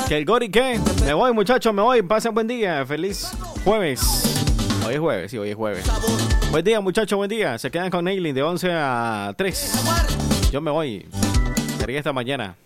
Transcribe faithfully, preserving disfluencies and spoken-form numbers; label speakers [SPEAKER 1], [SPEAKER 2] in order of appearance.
[SPEAKER 1] ¿Que el Gori qué? Me voy, muchachos, me voy. Pasen buen día. Feliz jueves. Hoy es jueves, sí, hoy es jueves. Buen día, muchachos, buen día. Se quedan con Neilin de once a tres. Yo me voy. Sería esta mañana.